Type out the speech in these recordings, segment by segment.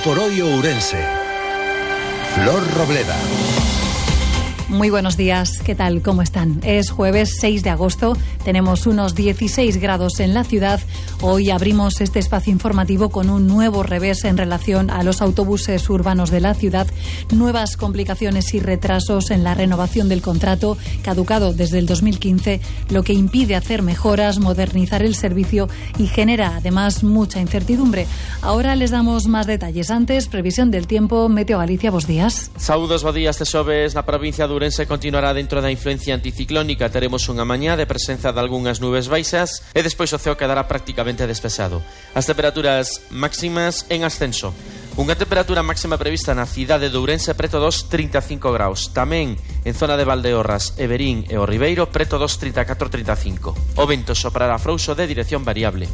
por hoy Ourense. Flor Robleda. Muy buenos días, ¿qué tal? ¿Cómo están? Es jueves 6 de agosto, tenemos unos 16 grados en la ciudad. Hoy abrimos este espacio informativo con un nuevo revés en relación a los autobuses urbanos de la ciudad, nuevas complicaciones y retrasos en la renovación del contrato, caducado desde el 2015, lo que impide hacer mejoras, modernizar el servicio y genera además mucha incertidumbre. Ahora les damos más detalles. Antes, previsión del tiempo, Meteo Galicia, bos días. Saúdos, bos días, xoves na provincia de Ourense continuará dentro da influencia anticiclónica. Teremos unha mañá de presenza de algunhas nubes baixas e despois o ceo quedará prácticamente despexado. As temperaturas máximas en ascenso. Unha temperatura máxima prevista na cidade de Ourense preto dos 35 graus. Tamén en zona de Valdeorras, Everín e o Ribeiro preto dos 34-35. O vento soprará frouxo de dirección variable.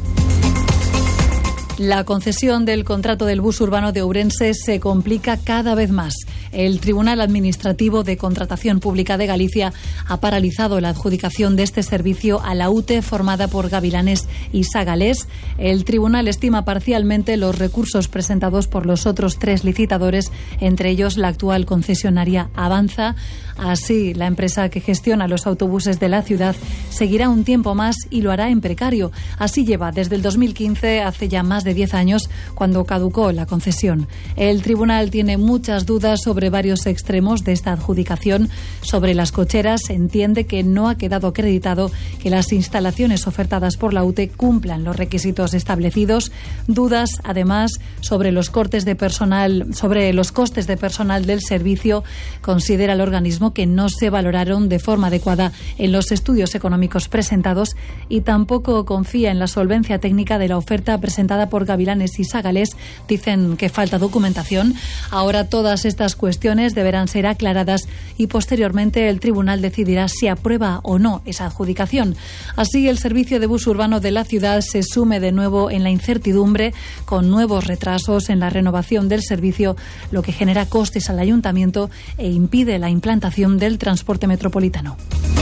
La concesión del contrato del bus urbano de Ourense se complica cada vez más. El Tribunal Administrativo de Contratación Pública de Galicia ha paralizado la adjudicación de este servicio a la UTE formada por Gavilanes y Sagalés. El tribunal estima parcialmente los recursos presentados por los otros 3 licitadores, entre ellos la actual concesionaria Avanza. Así, la empresa que gestiona los autobuses de la ciudad seguirá un tiempo más y lo hará en precario. Así lleva desde el 2015, hace ya más de 10 años, cuando caducó la concesión. El tribunal tiene muchas dudas sobre varios extremos de esta adjudicación. Sobre las cocheras, entiende que no ha quedado acreditado que las instalaciones ofertadas por la UTE cumplan los requisitos establecidos. Dudas, además, sobre los costes de personal del servicio. Considera el organismo que no se valoraron de forma adecuada en los estudios económicos presentados y tampoco confía en la solvencia técnica de la oferta presentada por Gavilanes y Sagalés. Dicen que falta documentación. Ahora todas estas cuestiones deberán ser aclaradas y posteriormente el tribunal decidirá si aprueba o no esa adjudicación. Así, el servicio de bus urbano de la ciudad se sume de nuevo en la incertidumbre, con nuevos retrasos en la renovación del servicio, lo que genera costes al ayuntamiento e impide la implantación del transporte metropolitano.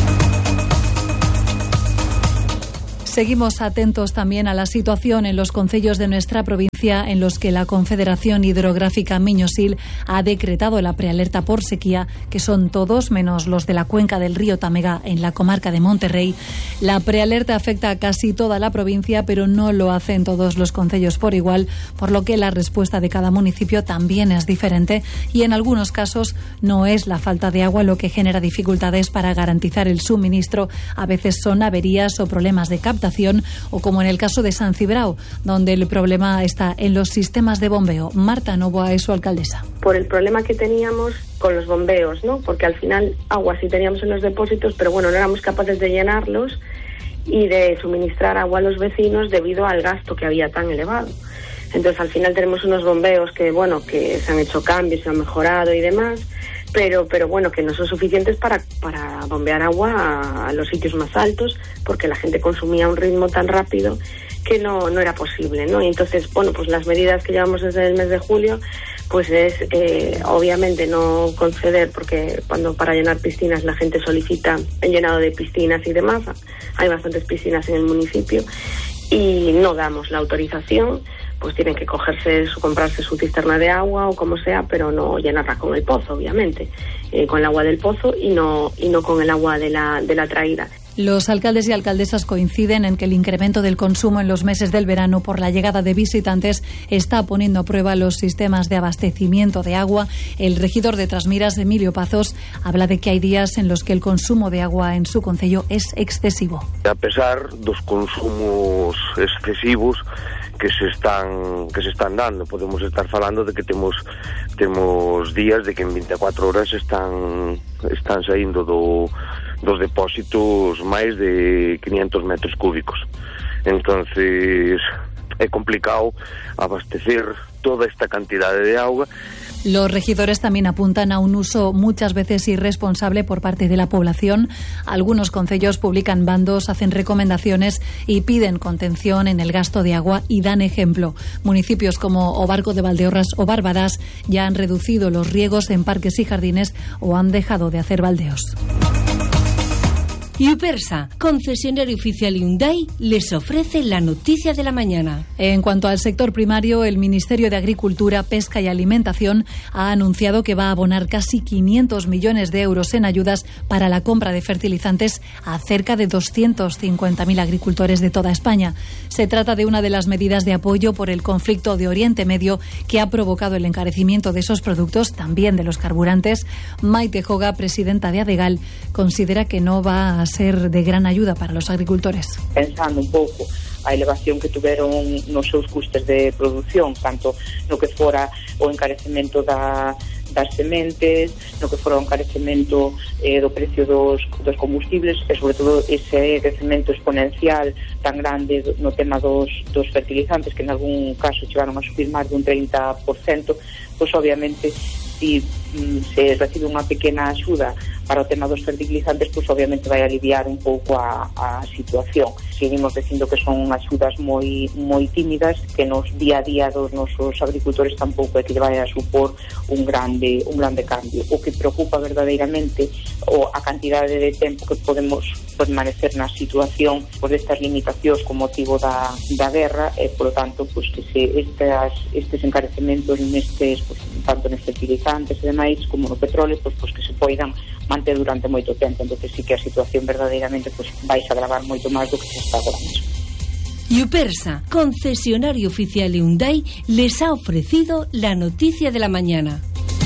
Seguimos atentos también a la situación en los concellos de nuestra provincia en los que la Confederación Hidrográfica Miño-Sil ha decretado la prealerta por sequía, que son todos menos los de la cuenca del río Támega en la comarca de Monterrey. La prealerta afecta a casi toda la provincia, pero no lo hace en todos los concellos por igual, por lo que la respuesta de cada municipio también es diferente y en algunos casos no es la falta de agua lo que genera dificultades para garantizar el suministro. A veces son averías o problemas de captación, o como en el caso de San Cibrao, donde el problema está en los sistemas de bombeo. Marta Novoa es su alcaldesa. Por el problema que teníamos con los bombeos, ¿no? Porque al final agua sí teníamos en los depósitos, pero bueno, no éramos capaces de llenarlos y de suministrar agua a los vecinos debido al gasto que había tan elevado. Entonces al final tenemos unos bombeos que bueno, que se han hecho cambios, se han mejorado y demás, pero bueno, que no son suficientes para bombear agua a los sitios más altos, porque la gente consumía a un ritmo tan rápido que no era posible, ¿no? Y entonces, bueno, pues las medidas que llevamos desde el mes de julio, pues es obviamente no conceder, porque cuando para llenar piscinas la gente solicita el llenado de piscinas y demás, hay bastantes piscinas en el municipio y no damos la autorización, pues tienen que comprarse su cisterna de agua o como sea, pero no llenarla con el pozo, obviamente, con el agua del pozo y no con el agua de la traída. Los alcaldes y alcaldesas coinciden en que el incremento del consumo en los meses del verano por la llegada de visitantes está poniendo a prueba los sistemas de abastecimiento de agua. El regidor de Trasmiras, Emilio Pazos, habla de que hay días en los que el consumo de agua en su concello es excesivo. A pesar dos consumos excesivos que se están dando, podemos estar falando de que temos días de que en 24 horas están saindo dos depósitos máis de 500 metros cúbicos. Entonces é complicado abastecer toda esta cantidade de auga. Los regidores también apuntan a un uso muchas veces irresponsable por parte de la población. Algunos concellos publican bandos, hacen recomendaciones y piden contención en el gasto de agua y dan ejemplo. Municipios como Obarco de Valdeorras o Bárbadas ya han reducido los riegos en parques y jardines o han dejado de hacer baldeos. Yupersa, concesionario oficial Hyundai, les ofrece la noticia de la mañana. En cuanto al sector primario, el Ministerio de Agricultura, Pesca y Alimentación ha anunciado que va a abonar casi 500 millones de euros en ayudas para la compra de fertilizantes a cerca de 250.000 agricultores de toda España. Se trata de una de las medidas de apoyo por el conflicto de Oriente Medio que ha provocado el encarecimiento de esos productos, también de los carburantes. Maite Joga, presidenta de Adegal, considera que no va a ser de gran ayuda para los agricultores. Pensando un pouco a elevación que tuveron nos seus custes de produción, tanto no que fora o encarecemento das sementes, no que fora o encarecemento do precio dos combustibles e sobre todo ese crecemento exponencial tan grande no tema dos fertilizantes, que en algún caso chegaron a subir máis dun 30%, pois obviamente si se recibe unha pequena axuda para o tema dos fertilizantes, pois obviamente vai aliviar un pouco a situación. Seguimos dicindo que son axudas moi tímidas, que nos día a día dos nosos agricultores tampouco é que vai a supor un grande cambio. O que preocupa verdadeiramente a cantidade de tempo que podemos permanecer na situación por estas limitacións con motivo da guerra e, por lo tanto, pues, que estes encarecementos nestes, pues, tanto nos fertilizantes e demais como no petróleo, pues, que se poidan manter durante moito tempo. Entón, sí que a situación verdadeiramente pues, vais a agravar moito máis do que se está agora mesmo. Yupersa, concesionario oficial Hyundai, les ha ofrecido la noticia de la mañana.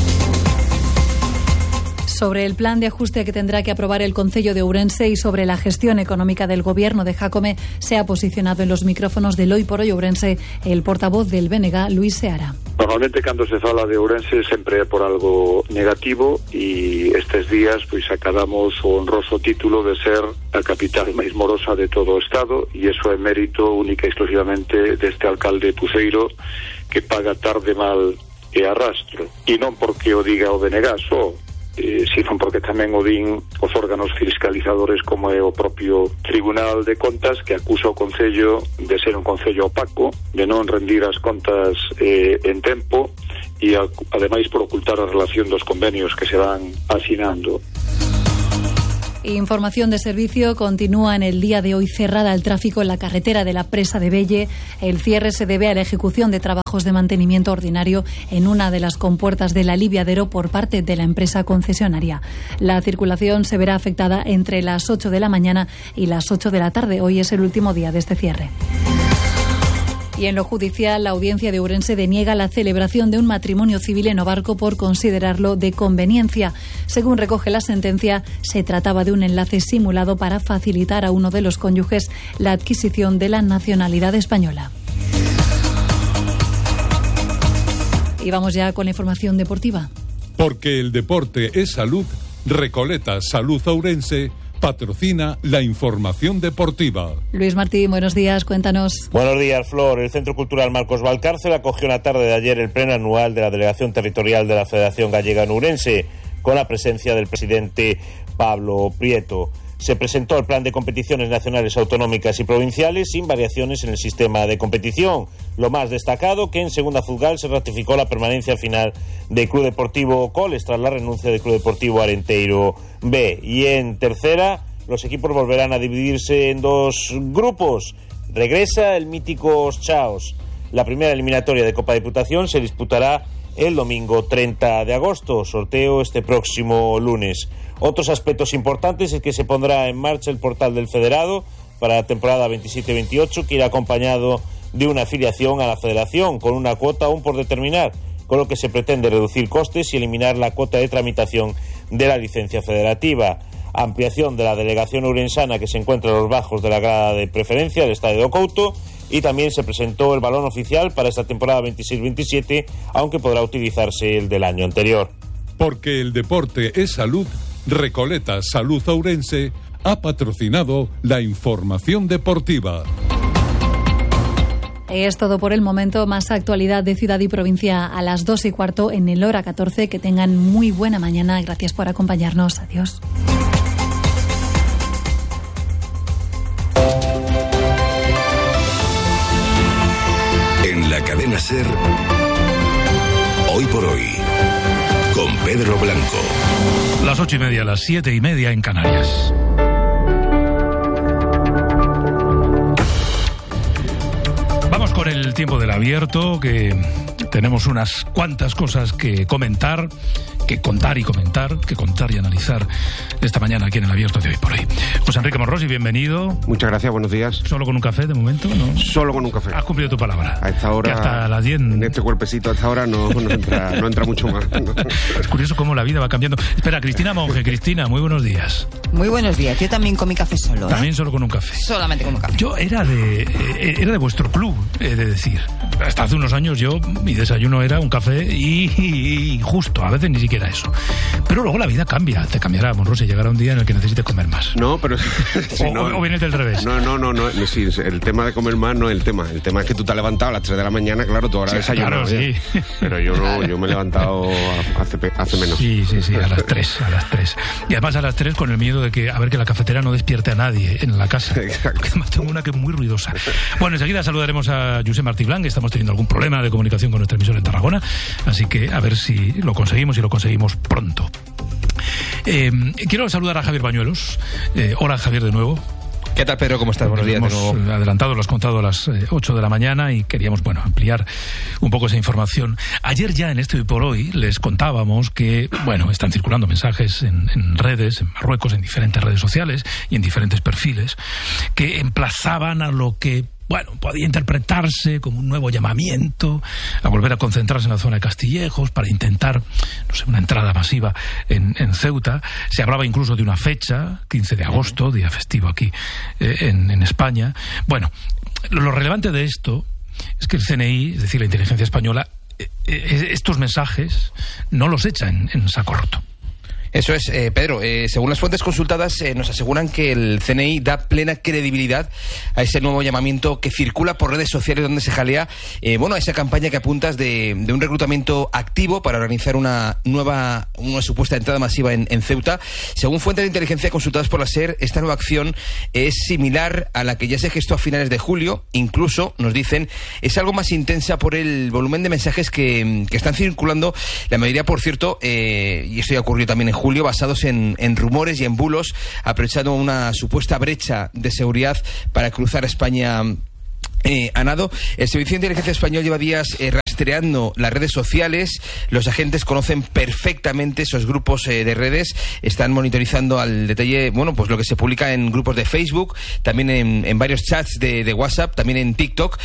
Sobre el plan de ajuste que tendrá que aprobar el Concello de Ourense y sobre la gestión económica del gobierno de Jácome, se ha posicionado en los micrófonos del Hoy por Hoy Ourense el portavoz del BNG, Luis Seara. Normalmente cando se fala de Ourense sempre é por algo negativo e estes días pois acabamos o honroso título de ser a capital máis morosa de todo o Estado e iso é mérito única e exclusivamente deste alcalde Puceiro que paga tarde, mal e arrastro. E non porque o diga o BNG só, sino porque tamén o din os órganos fiscalizadores como é o propio Tribunal de Contas, que acusa o Concello de ser un Concello opaco, de non rendir as contas en tempo e ademais por ocultar a relación dos convenios que se van asinando. Información de servicio. Continúa en el día de hoy cerrada el tráfico en la carretera de la Presa de Belle. El cierre se debe a la ejecución de trabajos de mantenimiento ordinario en una de las compuertas del aliviadero por parte de la empresa concesionaria. La circulación se verá afectada entre las 8 de la mañana y las 8 de la tarde. Hoy es el último día de este cierre. Y en lo judicial, la audiencia de Ourense deniega la celebración de un matrimonio civil en Obarco por considerarlo de conveniencia. Según recoge la sentencia, se trataba de un enlace simulado para facilitar a uno de los cónyuges la adquisición de la nacionalidad española. Y vamos ya con la información deportiva. Porque el deporte es salud, Recoleta Salud Ourense patrocina la información deportiva. Luis Martín, buenos días, cuéntanos. Buenos días, Flor. El Centro Cultural Marcos Valcárcel acogió la tarde de ayer el pleno anual de la Delegación Territorial de la Federación Gallega en Ourense, con la presencia del presidente Pablo Prieto. Se presentó el plan de competiciones nacionales, autonómicas y provinciales sin variaciones en el sistema de competición. Lo más destacado, que en segunda Futgal se ratificó la permanencia final del Club Deportivo Coles tras la renuncia del Club Deportivo Arenteiro B. Y en tercera, los equipos volverán a dividirse en dos grupos. Regresa el mítico Chaos. La primera eliminatoria de Copa Diputación se disputará el domingo 30 de agosto, sorteo este próximo lunes. Otros aspectos importantes es que se pondrá en marcha el portal del Federado para la temporada 27-28, que irá acompañado de una afiliación a la Federación con una cuota aún por determinar, con lo que se pretende reducir costes y eliminar la cuota de tramitación de la licencia federativa. Ampliación de la delegación ourensana que se encuentra a los bajos de la grada de preferencia del Estadio do Couto, y también se presentó el balón oficial para esta temporada 26-27, aunque podrá utilizarse el del año anterior. Porque el deporte es salud, Recoleta Salud Ourense ha patrocinado la información deportiva. Es todo por el momento. Más actualidad de ciudad y provincia a las 2:15 en el Hora 14. Que tengan muy buena mañana. Gracias por acompañarnos. Adiós. En la cadena SER, Hoy por Hoy, con Pedro Blanco. Las 8:30, las 7:30 en Canarias. por el tiempo del abierto, que tenemos unas cuantas cosas que comentar, que contar y comentar, que contar y analizar esta mañana aquí en el abierto de Hoy por Hoy. José Enrique Monrosi, bienvenido. Muchas gracias, buenos días. ¿Solo con un café de momento? ¿No? Solo con un café. Has cumplido tu palabra. A esta hora, que hasta las 10... en este cuerpecito a esta hora no entra mucho más. ¿No? Es curioso cómo la vida va cambiando. Espera, Cristina Monge. Cristina, muy buenos días. Muy buenos días. Yo también comí café solo. También solo con un café. Solamente con un café. Yo era de vuestro club, he de decir. Hasta hace unos años mi desayuno era un café y justo, a veces ni siquiera eso. Pero luego la vida cambia, te cambiará, Monrosi, llegará un día en el que necesites comer más. No, pero... Sí, o vienes del revés. No, sí, el tema de comer más no es el tema. El tema es que tú te has levantado a las 3 de la mañana, claro, tú ahora desayunas. Claro, sí. Pero yo no, yo me he levantado hace menos. Sí, a las 3. Y además a las 3 con el miedo de que, a ver, que la cafetera no despierte a nadie en la casa. Exacto. Además tengo una que es muy ruidosa. Bueno, enseguida saludaremos a Josep Martí Blanc, estamos teniendo algún problema de comunicación con nuestra emisora en Tarragona, así que a ver si lo conseguimos y lo conseguimos pronto. Quiero saludar a Javier Bañuelos. Hola, Javier, de nuevo. ¿Qué tal, Pedro? ¿Cómo estás? Buenos días de nuevo. Hemos adelantado, lo has contado a las 8 de la mañana y queríamos, ampliar un poco esa información. Ayer ya en este Hoy por Hoy les contábamos que, están circulando mensajes en redes, en Marruecos, en diferentes redes sociales y en diferentes perfiles, que emplazaban a lo que podía interpretarse como un nuevo llamamiento a volver a concentrarse en la zona de Castillejos para intentar, una entrada masiva en Ceuta. Se hablaba incluso de una fecha, 15 de agosto, día festivo aquí en España. Bueno, lo relevante de esto es que el CNI, es decir, la inteligencia española, estos mensajes no los echa en saco roto. Eso es, Pedro. Según las fuentes consultadas, nos aseguran que el CNI da plena credibilidad a ese nuevo llamamiento que circula por redes sociales donde se jalea, a esa campaña que apuntas de un reclutamiento activo para organizar una supuesta entrada masiva en Ceuta. Según fuentes de inteligencia consultadas por la SER, esta nueva acción es similar a la que ya se gestó a finales de julio. Incluso, nos dicen, es algo más intensa por el volumen de mensajes que están circulando, la mayoría, por cierto, y esto ya ocurrió también en julio, basados en rumores y en bulos, aprovechando una supuesta brecha de seguridad para cruzar a España a nado. El Servicio de Inteligencia Español lleva días rastreando las redes sociales. Los agentes conocen perfectamente esos grupos de redes, están monitorizando al detalle, lo que se publica en grupos de Facebook, también en varios chats de WhatsApp, también en TikTok,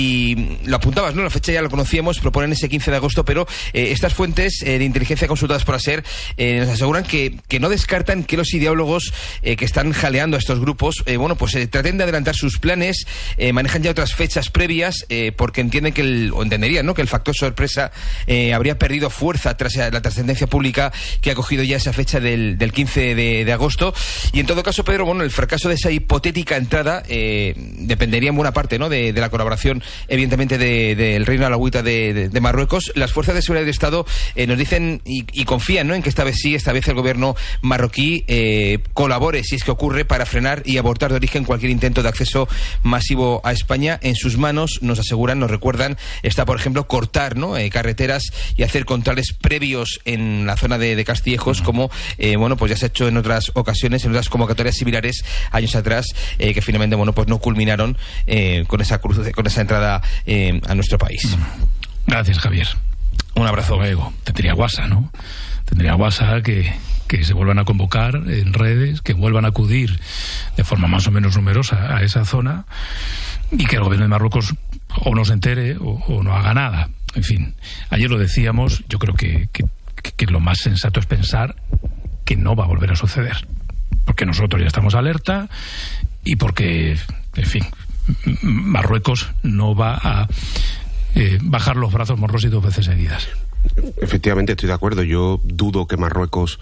y lo apuntabas, ¿no? La fecha ya lo conocíamos, proponen ese 15 de agosto, pero estas fuentes de inteligencia consultadas por la SER nos aseguran que no descartan que los ideólogos que están jaleando a estos grupos, traten de adelantar sus planes, manejan ya otras fechas previas, porque entienden entenderían, ¿no?, que el factor sorpresa habría perdido fuerza tras la trascendencia pública que ha cogido ya esa fecha del 15 de agosto. Y en todo caso, Pedro, el fracaso de esa hipotética entrada dependería en buena parte, ¿no?, de la colaboración, evidentemente, del Reino Alauita de Marruecos. Las fuerzas de seguridad del Estado nos dicen y confían, ¿no?, en que esta vez el gobierno marroquí colabore, si es que ocurre, para frenar y abortar de origen cualquier intento de acceso masivo a España. En sus manos, nos aseguran, nos recuerdan, está, por ejemplo, cortar, ¿no?, carreteras y hacer controles previos en la zona de Castillejos, como ya se ha hecho en otras ocasiones, en otras convocatorias similares años atrás, que finalmente no culminaron con esa entrada a nuestro país. Gracias, Javier. Un abrazo, Ego. Tendría guasa, ¿no? Tendría guasa que se vuelvan a convocar en redes, que vuelvan a acudir de forma más o menos numerosa a esa zona, y que el gobierno de Marruecos o no se entere o no haga nada. En fin, ayer lo decíamos, yo creo que lo más sensato es pensar que no va a volver a suceder, porque nosotros ya estamos alerta y porque, en fin, Marruecos no va a bajar los brazos, Monrosi, 2 veces seguidas. Efectivamente, estoy de acuerdo. Yo dudo que Marruecos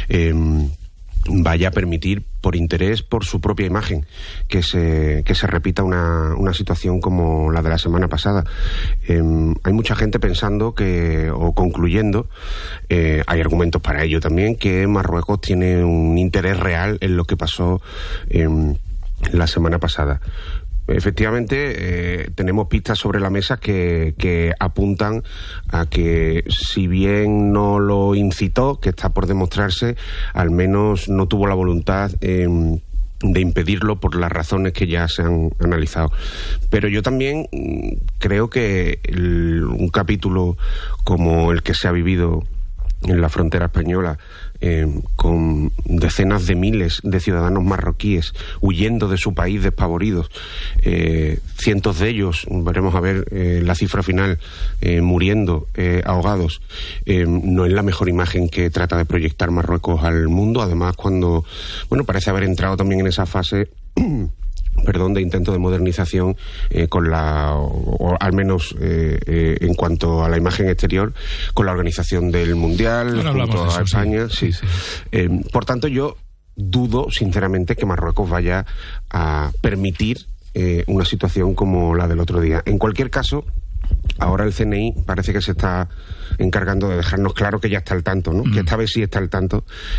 vaya a permitir, por interés, por su propia imagen, que se repita una situación como la de la semana pasada. Hay mucha gente pensando o concluyendo, hay argumentos para ello también, que Marruecos tiene un interés real en lo que pasó la semana pasada. Efectivamente, tenemos pistas sobre la mesa que apuntan a que, si bien no lo incitó, que está por demostrarse, al menos no tuvo la voluntad impedirlo por las razones que ya se han analizado. Pero yo también creo que un capítulo como el que se ha vivido en la frontera española, con decenas de miles de ciudadanos marroquíes huyendo de su país despavoridos, cientos de ellos, veremos a ver la cifra final, muriendo ahogados, no es la mejor imagen que trata de proyectar Marruecos al mundo. Además, cuando parece haber entrado también en esa fase de intento de modernización, o al menos en cuanto a la imagen exterior, con la organización del Mundial, junto a España. Sí. Por tanto, yo dudo sinceramente que Marruecos vaya a permitir una situación como la del otro día. En cualquier caso, ahora el CNI parece que se está encargando de dejarnos claro que ya está al tanto, ¿no? Que esta vez sí está al tanto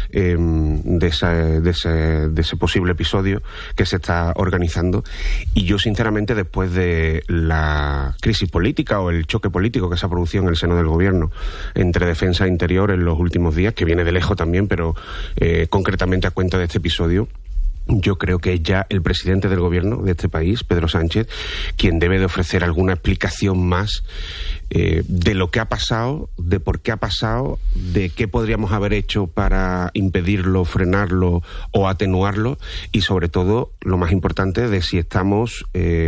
de ese posible episodio que se está organizando. Y yo, sinceramente, después de la crisis política o el choque político que se ha producido en el seno del gobierno entre defensa e interior en los últimos días, que viene de lejos también, pero concretamente a cuenta de este episodio, yo creo que es ya el presidente del gobierno de este país, Pedro Sánchez, quien debe de ofrecer alguna explicación más de lo que ha pasado, de por qué ha pasado, de qué podríamos haber hecho para impedirlo, frenarlo o atenuarlo, y sobre todo, lo más importante, de si estamos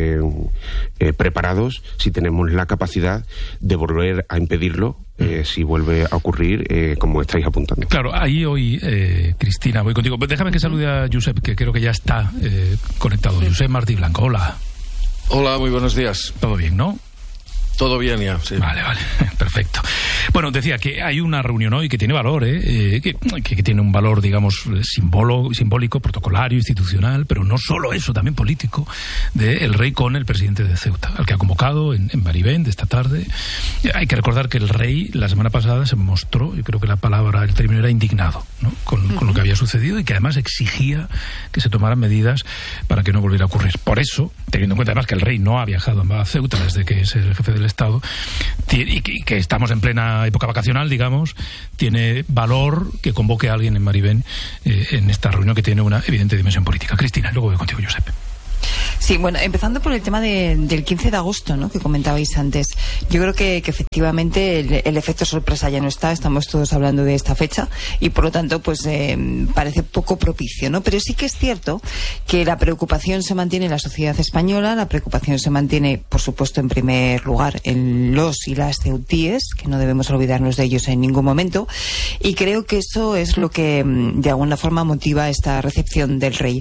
preparados, si tenemos la capacidad de volver a impedirlo, si vuelve a ocurrir, como estáis apuntando. Claro, ahí hoy, Cristina, voy contigo. Déjame que salude a Josep, que creo que ya está conectado. Josep Martí Blanco, hola. Hola, muy buenos días. ¿Todo bien, no? Todo bien ya, sí. Vale, perfecto. Bueno, decía que hay una reunión hoy que tiene valor, que tiene un valor, digamos, simbólico, protocolario, institucional, pero no solo eso, también político, de el rey con el presidente de Ceuta, al que ha convocado en Maribén de esta tarde. Hay que recordar que el rey la semana pasada se mostró, yo creo que el término era indignado, ¿no? con lo que había sucedido, y que además exigía que se tomaran medidas para que no volviera a ocurrir. Por eso, teniendo en cuenta además que el rey no ha viajado a Ceuta desde que es el jefe del Estado, y que estamos en plena época vacacional, digamos, tiene valor que convoque a alguien en Maribén en esta reunión que tiene una evidente dimensión política. Cristina, luego voy contigo, Josep. Sí, bueno, empezando por el tema del 15 de agosto, ¿no?, que comentabais antes. Yo creo que efectivamente el efecto sorpresa ya no está, estamos todos hablando de esta fecha y por lo tanto pues parece poco propicio, ¿no? Pero sí que es cierto que la preocupación se mantiene en la sociedad española, la preocupación se mantiene, por supuesto, en primer lugar en los y las ceutíes, que no debemos olvidarnos de ellos en ningún momento, y creo que eso es lo que de alguna forma motiva esta recepción del rey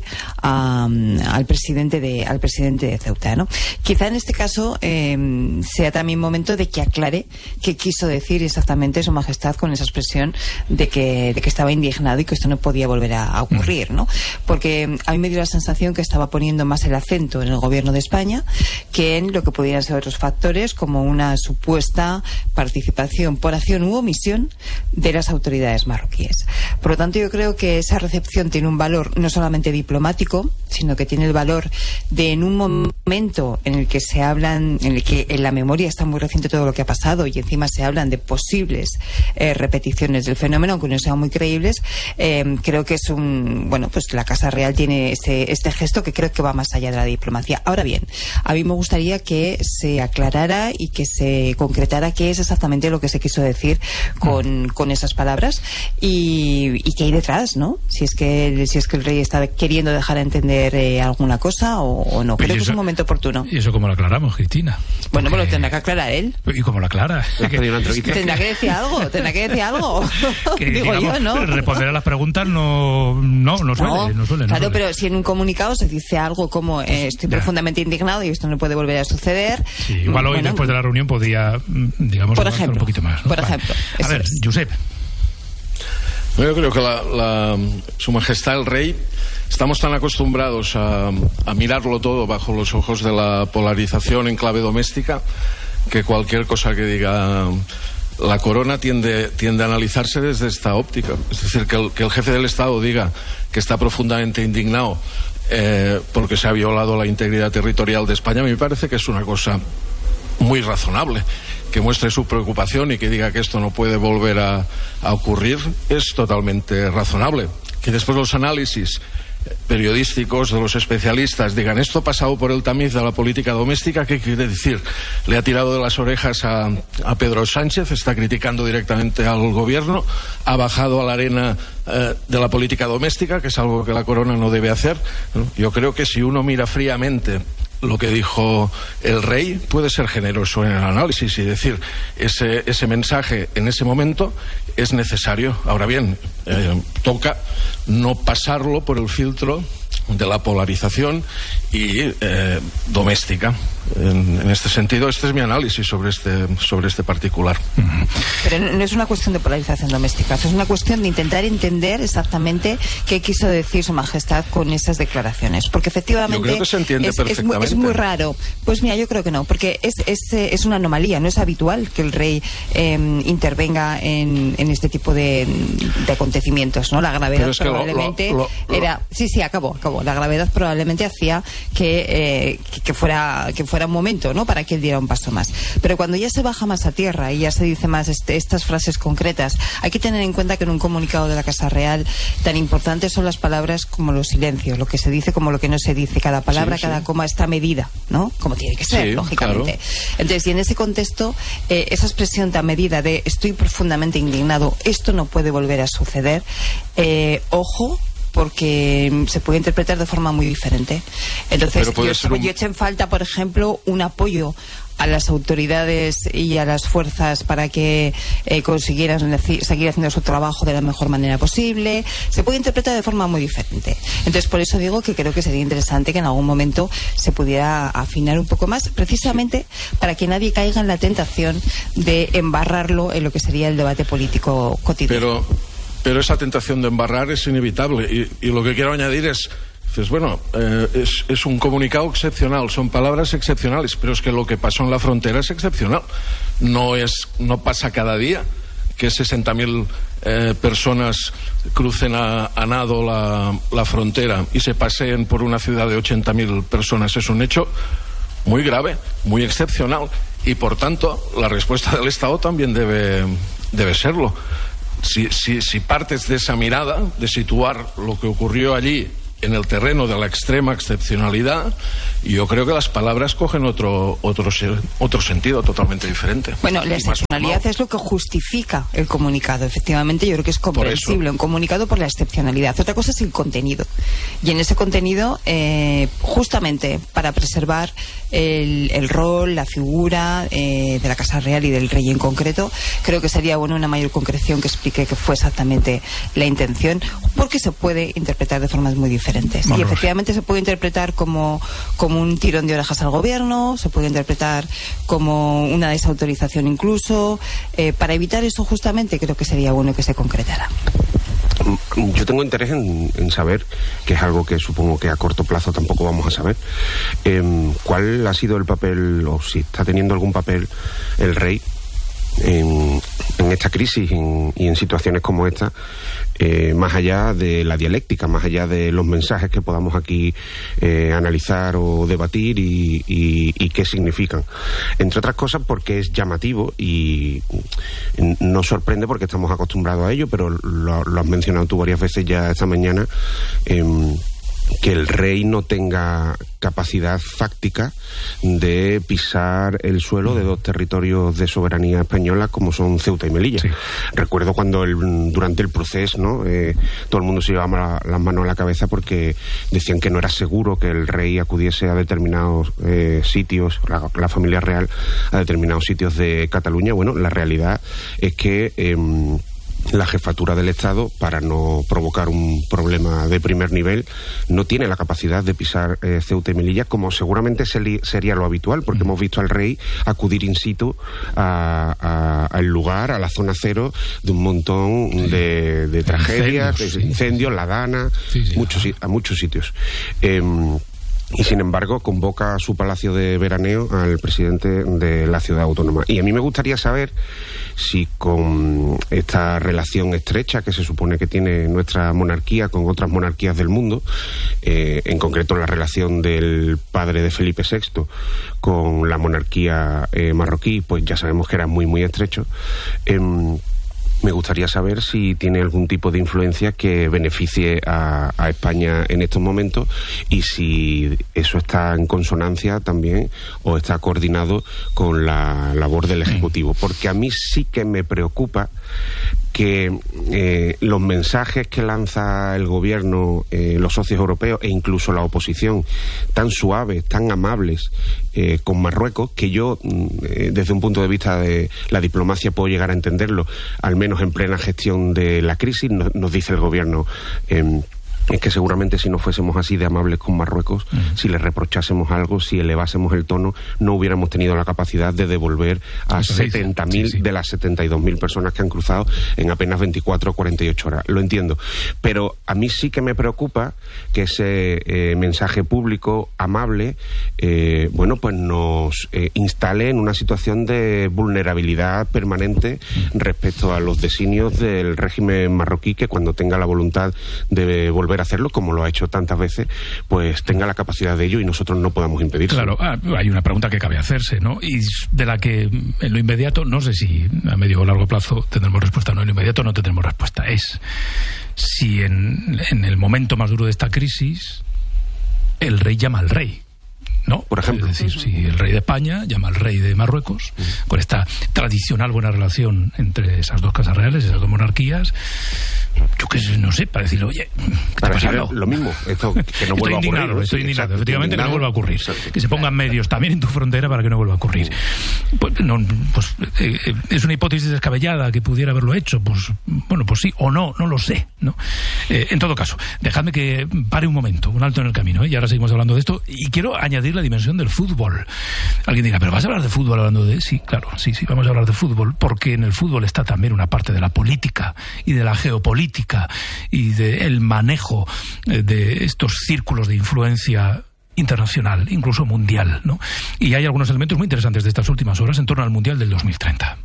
al presidente de Ceuta, ¿no? Quizá en este caso sea también momento de que aclare qué quiso decir exactamente Su Majestad con esa expresión de que estaba indignado y que esto no podía volver a ocurrir, ¿no? Porque a mí me dio la sensación que estaba poniendo más el acento en el gobierno de España que en lo que pudieran ser otros factores, como una supuesta participación por acción u omisión de las autoridades marroquíes. Por lo tanto, yo creo que esa recepción tiene un valor no solamente diplomático, sino que tiene el valor de, en un momento en el que se hablan, en el que en la memoria está muy reciente todo lo que ha pasado y encima se hablan de posibles repeticiones del fenómeno, aunque no sean muy creíbles, creo que es pues la Casa Real tiene este gesto que creo que va más allá de la diplomacia. Ahora bien, a mí me gustaría que se aclarara y que se concretara qué es exactamente lo que se quiso decir con esas palabras y qué hay detrás, ¿no? Si es que el rey está queriendo dejar a entender alguna cosa o no. Creo que es un momento oportuno. ¿Y eso cómo lo aclaramos, Cristina? Bueno, pues lo tendrá que aclarar él. ¿Y cómo lo aclara? Tendrá que decir algo. Que, digo digamos, yo, ¿no? Responder a las preguntas no suele. Claro, pero si en un comunicado se dice algo como estoy profundamente indignado y esto no puede volver a suceder. Sí, igual hoy después de la reunión podría, digamos, por ejemplo, un poquito más, ¿no? Por ejemplo. A ver, Josep. Yo creo que Su Majestad el Rey, estamos tan acostumbrados a mirarlo todo bajo los ojos de la polarización en clave doméstica que cualquier cosa que diga la corona tiende a analizarse desde esta óptica. Es decir, que el jefe del Estado diga que está profundamente indignado porque se ha violado la integridad territorial de España, me parece que es una cosa muy razonable. Que muestre su preocupación y que diga que esto no puede volver a ocurrir es totalmente razonable. Que después los análisis periodísticos, de los especialistas, digan esto ha pasado por el tamiz de la política doméstica, ¿qué quiere decir? Le ha tirado de las orejas a Pedro Sánchez, está criticando directamente al gobierno, ha bajado a la arena de la política doméstica, que es algo que la corona no debe hacer. Yo creo que si uno mira fríamente lo que dijo el rey, puede ser generoso en el análisis y decir ese mensaje en ese momento es necesario. Ahora bien, toca no pasarlo por el filtro de la polarización y doméstica. En este sentido, este es mi análisis sobre este particular. Pero no es una cuestión de polarización doméstica, es una cuestión de intentar entender exactamente qué quiso decir Su Majestad con esas declaraciones, porque efectivamente yo creo que se entiende perfectamente. Es muy raro. Pues mira, yo creo que no, porque es una anomalía, no es habitual que el rey intervenga en este tipo de acontecimientos, ¿no? La gravedad probablemente era... Sí, acabó. La gravedad probablemente hacía que fuera un momento, ¿no?, para que él diera un paso más. Pero cuando ya se baja más a tierra y ya se dice más estas frases concretas, hay que tener en cuenta que en un comunicado de la Casa Real tan importantes son las palabras como los silencios, lo que se dice como lo que no se dice. Cada palabra, cada coma está medida, ¿no?, como tiene que ser, lógicamente. Claro. Entonces, y en ese contexto, esa expresión tan medida de estoy profundamente indignado, esto no puede volver a suceder, ojo, porque se puede interpretar de forma muy diferente. Entonces, yo echo en falta, por ejemplo, un apoyo a las autoridades y a las fuerzas para que consiguieran seguir haciendo su trabajo de la mejor manera posible. Se puede interpretar de forma muy diferente. Entonces, por eso digo que creo que sería interesante que en algún momento se pudiera afinar un poco más, precisamente para que nadie caiga en la tentación de embarrarlo en lo que sería el debate político cotidiano. Pero esa tentación de embarrar es inevitable y lo que quiero añadir es un comunicado excepcional, son palabras excepcionales, pero es que lo que pasó en la frontera es excepcional. No pasa cada día que 60.000 personas crucen a nado la frontera y se paseen por una ciudad de 80.000 personas. Es un hecho muy grave, muy excepcional, y por tanto la respuesta del Estado también debe serlo. Si partes de esa mirada, de situar lo que ocurrió allí en el terreno de la extrema excepcionalidad, yo creo que las palabras cogen otro sentido totalmente diferente. Bueno, la excepcionalidad es lo que justifica el comunicado. Efectivamente, yo creo que es comprensible un comunicado por la excepcionalidad. Otra cosa es el contenido. Y en ese contenido, justamente para preservar el rol, la figura de la Casa Real y del rey en concreto, creo que sería bueno una mayor concreción que explique qué fue exactamente la intención, porque se puede interpretar de formas muy diferentes. Y efectivamente se puede interpretar como un tirón de orejas al gobierno, se puede interpretar como una desautorización incluso. Para evitar eso, justamente, creo que sería bueno que se concretara. Yo tengo interés en saber, que es algo que supongo que a corto plazo tampoco vamos a saber, cuál ha sido el papel, o si está teniendo algún papel el rey en esta crisis y en situaciones como esta, más allá de la dialéctica, más allá de los mensajes que podamos aquí analizar o debatir y qué significan. Entre otras cosas porque es llamativo y nos sorprende porque estamos acostumbrados a ello, pero lo has mencionado tú varias veces ya esta mañana, que el rey no tenga capacidad fáctica de pisar el suelo de dos territorios de soberanía española como son Ceuta y Melilla. Sí. Recuerdo cuando durante el proceso, ¿no? Todo el mundo se llevaba las manos a la cabeza porque decían que no era seguro que el rey acudiese a determinados sitios, la familia real a determinados sitios de Cataluña. Bueno, la realidad es que la jefatura del Estado, para no provocar un problema de primer nivel, no tiene la capacidad de pisar Ceuta y Melilla, como seguramente sería lo habitual, porque hemos visto al rey acudir in situ al lugar, a la zona cero de un montón de tragedias, de incendios, La Dana, a muchos sitios. Y sin embargo convoca a su palacio de veraneo al presidente de la ciudad autónoma. Y a mí me gustaría saber si con esta relación estrecha que se supone que tiene nuestra monarquía con otras monarquías del mundo, en concreto la relación del padre de Felipe VI con la monarquía marroquí, pues ya sabemos que era muy muy estrecho. me gustaría saber si tiene algún tipo de influencia que beneficie a España en estos momentos y si eso está en consonancia también o está coordinado con la labor del Ejecutivo. Porque a mí sí que me preocupa que los mensajes que lanza el gobierno, los socios europeos e incluso la oposición, tan suaves, tan amables con Marruecos, que yo desde un punto de vista de la diplomacia puedo llegar a entenderlo, al menos en plena gestión de la crisis, nos dice el gobierno. Es que seguramente si no fuésemos así de amables con Marruecos, si le reprochásemos algo, si elevásemos el tono, no hubiéramos tenido la capacidad de devolver a 70.000 de las 72.000 personas que han cruzado en apenas 24 o 48 horas. Lo entiendo. Pero a mí sí que me preocupa que ese mensaje público amable, pues nos instale en una situación de vulnerabilidad permanente respecto a los designios del régimen marroquí, que cuando tenga la voluntad de volver a hacerlo, como lo ha hecho tantas veces, pues tenga la capacidad de ello y nosotros no podamos impedirlo. Claro, hay una pregunta que cabe hacerse, ¿no? Y de la que en lo inmediato, no sé si a medio o largo plazo tendremos respuesta o no, en lo inmediato no tendremos respuesta. Es si en el momento más duro de esta crisis el rey llama al rey, ¿no? Por ejemplo. Es decir, si el rey de España llama al rey de Marruecos, con esta tradicional buena relación entre esas dos casas reales, esas dos monarquías, yo que no sé, para decirle, oye, ¿qué está pasando? Lo mismo, esto que no vuelva a ocurrir. Estoy indignado, efectivamente, que no vuelva a ocurrir. Que se pongan medios también en tu frontera para que no vuelva a ocurrir. Es una hipótesis descabellada que pudiera haberlo hecho, pues sí o no lo sé, ¿no? En todo caso, dejadme que pare un momento, un alto en el camino, y ahora seguimos hablando de esto, y quiero añadir la dimensión del fútbol. Alguien dirá, ¿pero vas a hablar de fútbol hablando de...? Sí, claro, sí, vamos a hablar de fútbol, porque en el fútbol está también una parte de la política y de la geopolítica y del manejo de estos círculos de influencia internacional, incluso mundial, ¿no? Y hay algunos elementos muy interesantes de estas últimas horas en torno al Mundial del 2030.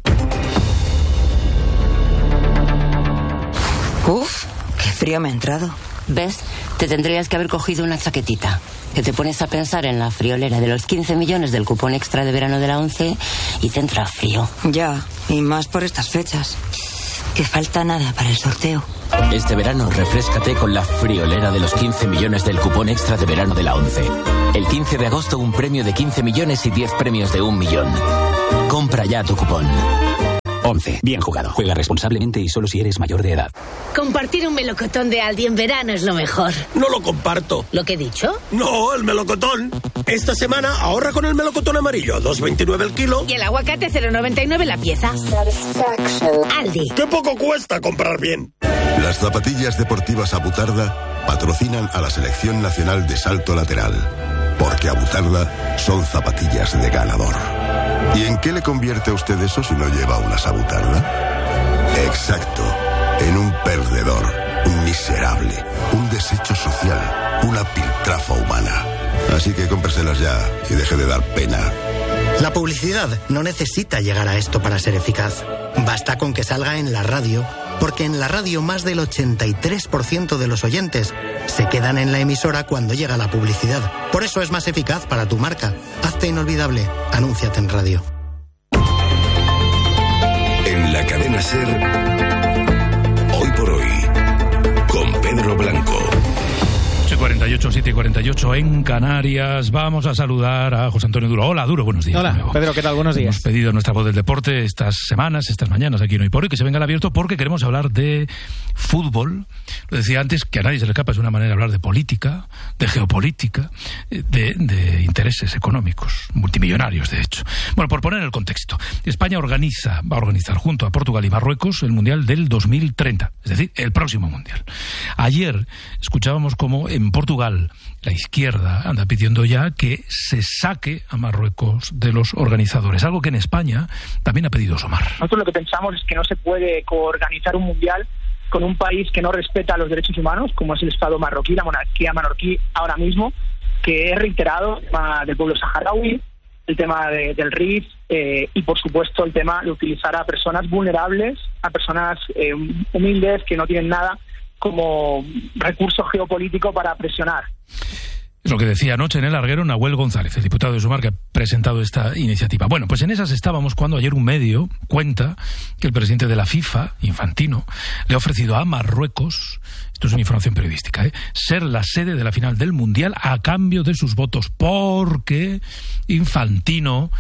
Uf, qué frío me ha entrado. ¿Ves? Te tendrías que haber cogido una chaquetita. Que te pones a pensar en la friolera de los 15 millones del cupón extra de verano de la ONCE y te entra frío. Ya, y más por estas fechas. Que falta nada para el sorteo. Este verano refréscate con la friolera de los 15 millones del cupón extra de verano de la ONCE. El 15 de agosto un premio de 15 millones y 10 premios de 1 millón. Compra ya tu cupón. ONCE. Bien jugado. Juega responsablemente y solo si eres mayor de edad. Compartir un melocotón de Aldi en verano es lo mejor. No lo comparto. ¿Lo que he dicho? No, el melocotón. Esta semana ahorra con el melocotón amarillo, 2,29 el kilo. Y el aguacate 0,99 la pieza. Aldi. ¡Qué poco cuesta comprar bien! Las zapatillas deportivas Abutarda patrocinan a la Selección Nacional de Salto Lateral. Porque Abutarda son zapatillas de ganador. ¿Y en qué le convierte a usted eso si no lleva una Abutarda? Exacto, en un perdedor, un miserable, un desecho social, una piltrafa humana. Así que cómpreselas ya y deje de dar pena. La publicidad no necesita llegar a esto para ser eficaz. Basta con que salga en la radio, porque en la radio más del 83% de los oyentes se quedan en la emisora cuando llega la publicidad. Por eso es más eficaz para tu marca. Hazte inolvidable. Anúnciate en radio. En la cadena SER, hoy por hoy, con Pedro Blanco. 48, 7:48 en Canarias. Vamos a saludar a José Antonio Duro. Hola, Duro, buenos días. Hola, Pedro, ¿qué tal? Buenos días. Hemos pedido nuestra voz del deporte estas semanas, estas mañanas aquí en Hoy por Hoy, que se venga al abierto porque queremos hablar de fútbol. Lo decía antes, que a nadie se le escapa, es una manera de hablar de política, de geopolítica, de intereses económicos, multimillonarios, de hecho. Bueno, por poner el contexto, España va a organizar junto a Portugal y Marruecos el Mundial del 2030, es decir, el próximo Mundial. Ayer escuchábamos cómo en Portugal la izquierda anda pidiendo ya que se saque a Marruecos de los organizadores, algo que en España también ha pedido Somar. Nosotros lo que pensamos es que no se puede coorganizar un mundial con un país que no respeta los derechos humanos, como es el Estado marroquí, la monarquía marroquí ahora mismo, que es reiterado el tema del pueblo saharaui, el tema del RIF y, por supuesto, el tema de utilizar a personas vulnerables, a personas humildes que no tienen nada como recurso geopolítico para presionar. Es lo que decía anoche en el larguero Nahuel González, el diputado de Sumar que ha presentado esta iniciativa. Bueno, pues en esas estábamos cuando ayer un medio cuenta que el presidente de la FIFA, Infantino, le ha ofrecido a Marruecos, esto es una información periodística, ser la sede de la final del Mundial a cambio de sus votos, porque Infantino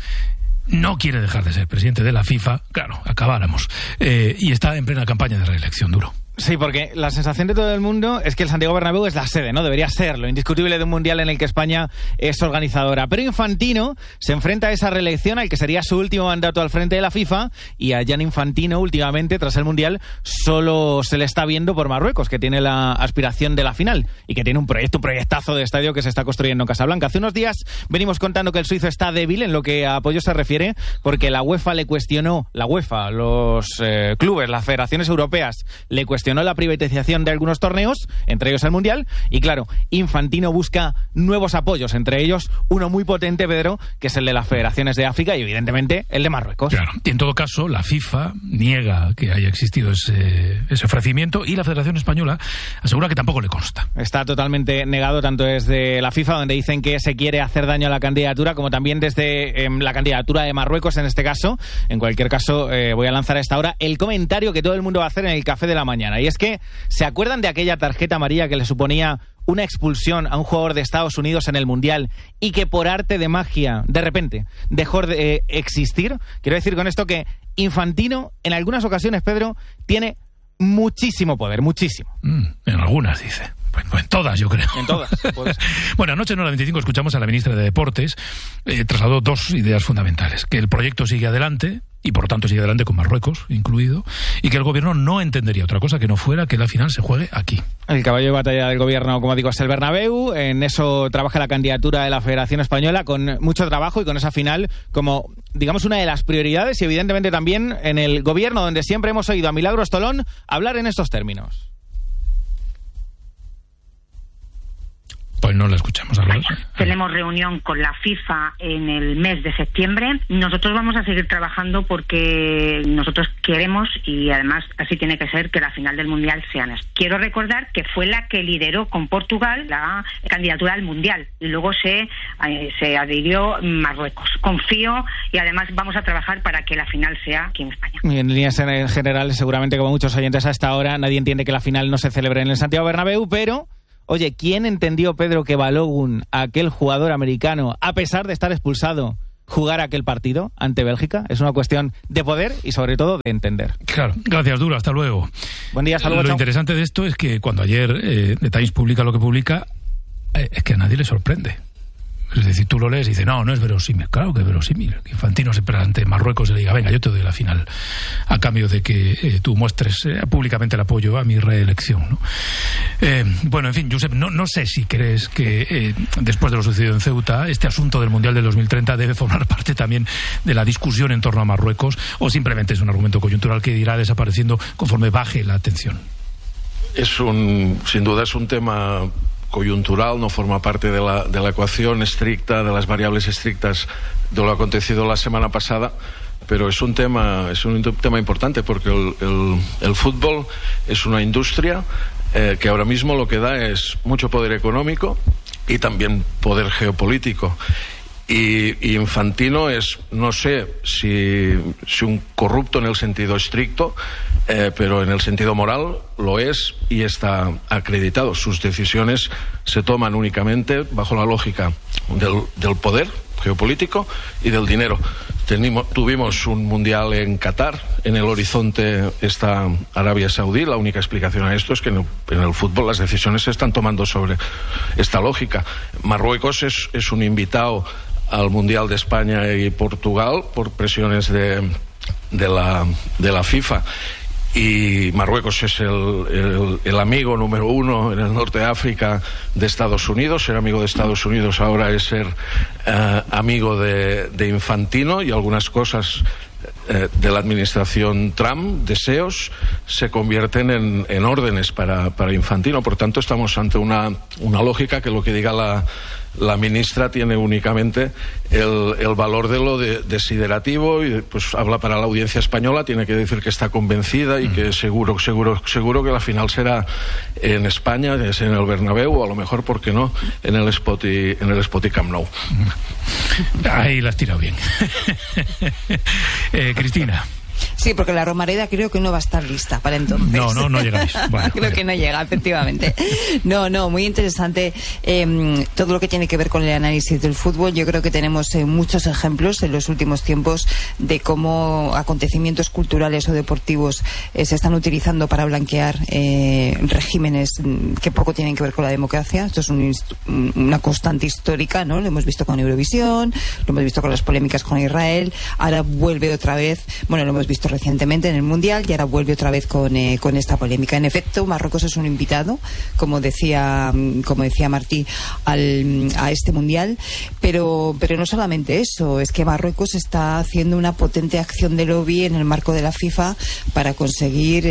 no quiere dejar de ser presidente de la FIFA, claro, acabáramos, y está en plena campaña de reelección, Duro. Sí, porque la sensación de todo el mundo es que el Santiago Bernabéu es la sede, ¿no? Debería ser lo indiscutible de un mundial en el que España es organizadora. Pero Infantino se enfrenta a esa reelección, al que sería su último mandato al frente de la FIFA, y a Gianni Infantino últimamente, tras el mundial, solo se le está viendo por Marruecos, que tiene la aspiración de la final y que tiene un proyectazo de estadio que se está construyendo en Casablanca. Hace unos días venimos contando que el suizo está débil en lo que a apoyo se refiere, porque la UEFA le cuestionó, los clubes, las federaciones europeas le cuestionó la privatización de algunos torneos, entre ellos el Mundial, y claro, Infantino busca nuevos apoyos, entre ellos uno muy potente, Pedro, que es el de las federaciones de África y evidentemente el de Marruecos. Claro, y en todo caso la FIFA niega que haya existido ese ofrecimiento y la Federación Española asegura que tampoco le consta. Está totalmente negado, tanto desde la FIFA, donde dicen que se quiere hacer daño a la candidatura, como también desde la candidatura de Marruecos en este caso. En cualquier caso, voy a lanzar a esta hora el comentario que todo el mundo va a hacer en el café de la mañana. Y es que, ¿se acuerdan de aquella tarjeta amarilla que le suponía una expulsión a un jugador de Estados Unidos en el Mundial y que por arte de magia, de repente, dejó de existir? Quiero decir con esto que Infantino, en algunas ocasiones, Pedro, tiene muchísimo poder, muchísimo. En algunas, dice. Pues en todas, yo creo. En todas. Bueno, anoche en Hora 25 escuchamos a la ministra de Deportes, trasladó dos ideas fundamentales. Que el proyecto sigue adelante, y por lo tanto sigue adelante con Marruecos incluido, y que el gobierno no entendería otra cosa que no fuera que la final se juegue aquí. El caballo de batalla del gobierno, como digo, es el Bernabéu. En eso trabaja la candidatura de la Federación Española con mucho trabajo y con esa final como, digamos, una de las prioridades, y evidentemente también en el gobierno, donde siempre hemos oído a Milagros Tolón hablar en estos términos. Pues no la escuchamos hablar. Tenemos reunión con la FIFA en el mes de septiembre. Nosotros vamos a seguir trabajando porque nosotros queremos, y además así tiene que ser, que la final del Mundial sea nuestra. Quiero recordar que fue la que lideró con Portugal la candidatura al Mundial y luego se adhirió Marruecos. Confío y además vamos a trabajar para que la final sea aquí en España. Y en líneas generales, seguramente como muchos oyentes a esta hora, nadie entiende que la final no se celebre en el Santiago Bernabéu, pero... Oye, ¿quién entendió, Pedro, que Balogun, aquel jugador americano, a pesar de estar expulsado, jugara aquel partido ante Bélgica? Es una cuestión de poder y sobre todo de entender. Claro, gracias, Duro, hasta luego. Buen día, saludos. Lo interesante de esto es que cuando ayer The Times publica lo que publica, es que a nadie le sorprende. Es decir, tú lo lees y dices, no es verosímil. Claro que es verosímil. Que Infantino se ante Marruecos y le diga, venga, yo te doy la final a cambio de que tú muestres públicamente el apoyo a mi reelección, ¿no? Bueno, en fin, Josep, no sé si crees que después de lo sucedido en Ceuta, este asunto del Mundial del 2030 debe formar parte también de la discusión en torno a Marruecos, o simplemente es un argumento coyuntural que irá desapareciendo conforme baje la tensión. Sin duda es un tema coyuntural, no forma parte de la ecuación estricta, de las variables estrictas de lo acontecido la semana pasada, pero es un tema importante porque el fútbol es una industria que ahora mismo lo que da es mucho poder económico y también poder geopolítico. Y Infantino es, no sé si un corrupto en el sentido estricto, pero en el sentido moral lo es y está acreditado. Sus decisiones se toman únicamente bajo la lógica del poder geopolítico y del dinero. Tuvimos un mundial en Qatar, en el horizonte está Arabia Saudí. La única explicación a esto es que en el fútbol las decisiones se están tomando sobre esta lógica. Marruecos es un invitado al Mundial de España y Portugal por presiones de la FIFA, y Marruecos es el amigo número uno en el norte de África de Estados Unidos. Ser amigo de Estados Unidos ahora es ser amigo de Infantino, y algunas cosas de la administración Trump, deseos, se convierten en órdenes para Infantino. Por tanto, estamos ante una lógica que lo que diga la ministra tiene únicamente el valor de lo desiderativo y pues habla para la audiencia española, tiene que decir que está convencida y que seguro que la final será en España, es en el Bernabéu, o a lo mejor, ¿por qué no?, en el Spotify Camp Nou. Ahí la has tirado bien. Cristina. Sí, porque la Romareda creo que no va a estar lista para entonces. No llegáis. Bueno, creo que no llega, efectivamente. No, muy interesante todo lo que tiene que ver con el análisis del fútbol. Yo creo que tenemos muchos ejemplos en los últimos tiempos de cómo acontecimientos culturales o deportivos se están utilizando para blanquear regímenes que poco tienen que ver con la democracia. Esto es una constante histórica, ¿no? Lo hemos visto con Eurovisión, lo hemos visto con las polémicas con Israel, ahora vuelve otra vez, bueno, lo hemos visto recientemente en el Mundial y ahora vuelve otra vez con esta polémica. En efecto, Marruecos es un invitado, como decía Martí, a este Mundial, pero no solamente eso, es que Marruecos está haciendo una potente acción de lobby en el marco de la FIFA para conseguir